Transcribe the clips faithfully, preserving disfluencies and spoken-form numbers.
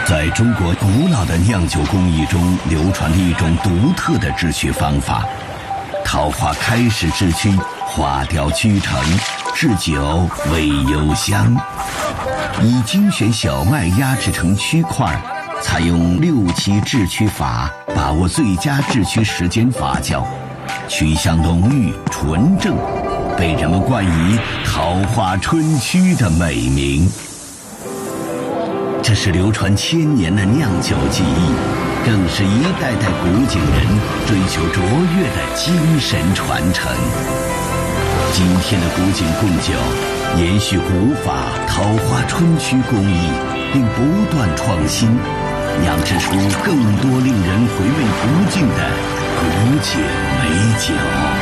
在中国古老的酿酒工艺中流传着一种独特的制曲方法。桃花开始制曲，花雕曲成，制酒味幽香。以精选小麦压制成曲块，采用六七制曲法，把握最佳制曲时间发酵，曲香浓郁纯正，被人们冠以桃花春曲的美名。这是流传千年的酿酒技艺，更是一代代古井人追求卓越的精神传承。今天的古井贡酒延续古法桃花春曲工艺，并不断创新，酿制出更多令人回味不尽的古井美酒。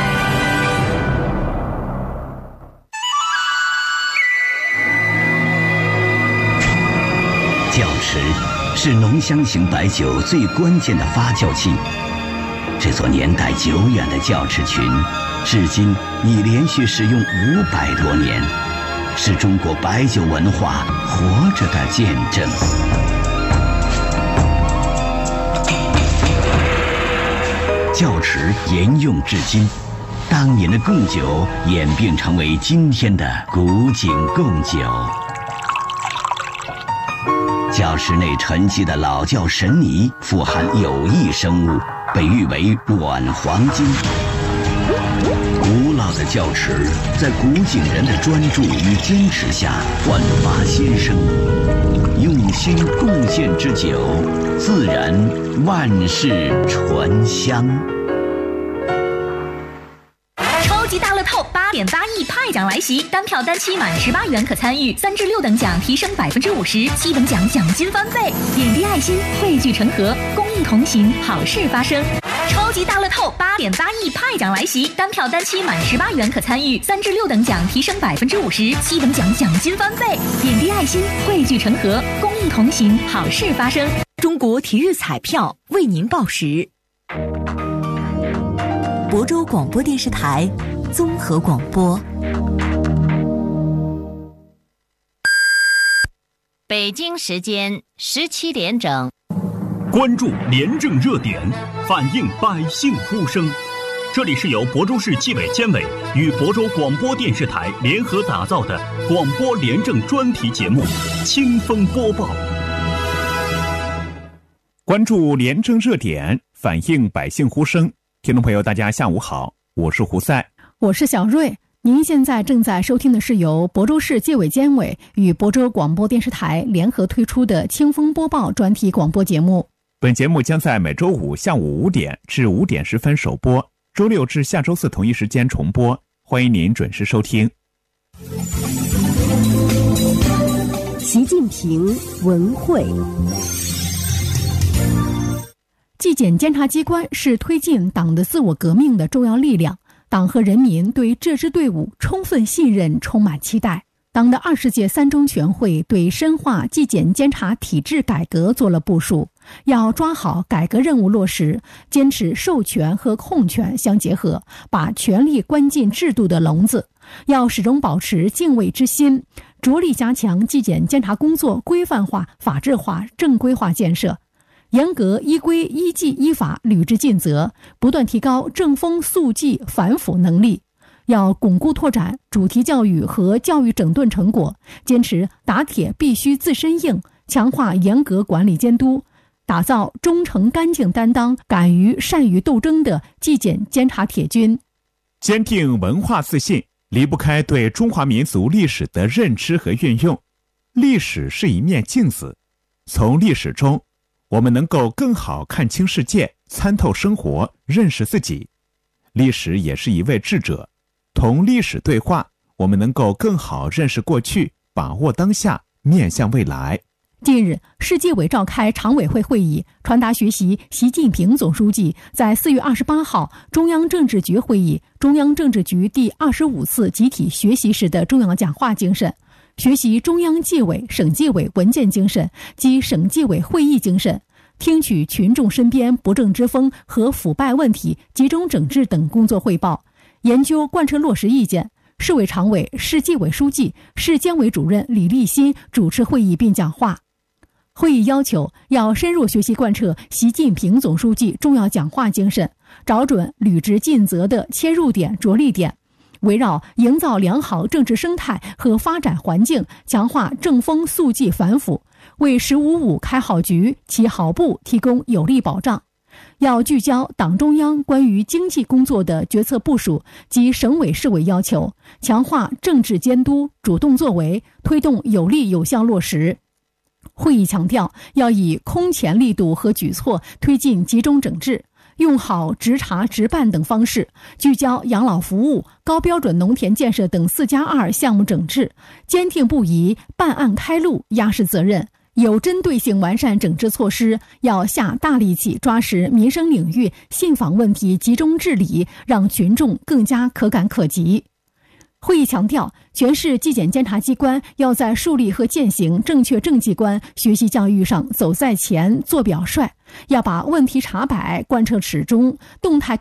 窖池是浓香型白酒最关键的发酵器。这座年代久远的窖池群，至今已连续使用五百多年，是中国白酒文化活着的见证。窖池沿用至今，当年的贡酒演变成为今天的古井贡酒。窖池内沉积的老窖神泥富含有益生物，被誉为软黄金。古老的窖池在古井人的专注与坚持下焕发新生，用心贡献之酒，自然万事醇香。 超级大乐透八点八亿派奖来袭，单票单期满十八元可参与，三至六等奖提升百分之五十，七等奖奖金翻倍，点滴爱心，汇聚成河，公益同行，好事发生。超级大乐透八点八亿派奖来袭，单票单期满十八元可参与，三至六等奖提升百分之五十，七等奖奖金翻倍，点滴爱心，汇聚成河，公益同行，好事发生。 中国体育彩票为您报时。亳州广播电视台综合广播。 北京时间十七点整， 关注廉政热点，反映百姓呼声。这里是由亳州市纪委监委与亳州广播电视台联合打造的广播廉政专题节目《清风播报》。 关注廉政热点，反映百姓呼声。听众朋友，大家下午好，我是胡赛， 我是小瑞。您现在正在收听的是由亳州市纪委监委与亳州广播电视台联合推出的《清风播报》专题广播节目。 本节目将在每周五下午五点至五点十分首播，周六至下周四同一时间重播，欢迎您准时收听。 习近平文汇。 纪检监察机关是推进党的自我革命的重要力量，党和人民对这支队伍充分信任，充满期待。党的二十届三中全会对深化纪检监察体制改革做了部署，要抓好改革任务落实，坚持授权和控权相结合，把权力关进制度的笼子，要始终保持敬畏之心，着力加强纪检监察工作规范化、法治化、正规化建设，严格依规依纪依法履职尽责，不断提高正风肃纪反腐能力。要巩固拓展主题教育和教育整顿成果，坚持打铁必须自身硬，强化严格管理监督，打造忠诚干净担当、敢于善于斗争的纪检监察铁军。 坚定文化自信离不开对中华民族历史的认知和运用。历史是一面镜子，从历史中我们能够更好看清世界，参透生活，认识自己。历史也是一位智者，同历史对话，我们能够更好认识过去，把握当下，面向未来。 近日，市纪委召开常委会会议，传达学习习近平总书记在四月二十八号中央政治局会议、中央政治局第二十五次集体学习时的重要讲话精神，学习中央纪委、省纪委文件精神及省纪委会议精神，听取群众身边不正之风和腐败问题集中整治等工作汇报，研究贯彻落实意见。市委常委、市纪委书记、市监委主任李立新主持会议并讲话。 会议要求要深入学习贯彻习近平总书记重要讲话精神，找准履职尽责的切入点着力点，围绕营造良好政治生态和发展环境，强化正风肃纪反腐，为“十五五”开好局、起好步提供有力保障。要聚焦党中央关于经济工作的决策部署及省委市委要求，强化政治监督，主动作为，推动有力有效落实。会议强调，要以空前力度和举措推进集中整治，用好直查直办等方式，聚焦养老服务、高标准农田建设等四加二项目整治，坚定不移办案开路，压实责任，有针对性完善整治措施，要下大力气抓实民生领域信访问题集中治理，让群众更加可感可及。会议强调，全市纪检监察机关要在树立和践行正确政绩观、学习教育上走在前、做表率，要把问题查摆贯彻始终，动态